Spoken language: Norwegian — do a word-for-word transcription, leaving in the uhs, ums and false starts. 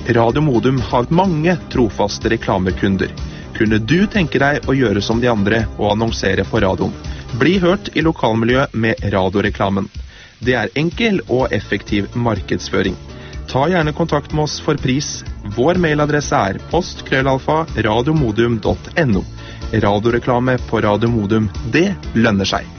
Radio Modum har mange trofaste reklamekunder. Kunne du tenke deg å gjøre som de andre og annonsere på radioen? Bli hørt i lokalmiljøet med radioreklamen. Det er enkel og effektiv markedsføring. Ta gjerne kontakt med oss for pris. Vår mailadresse er post krøllalfa radiomodum punktum no. Radioreklame på Radio Modum, det lønner seg.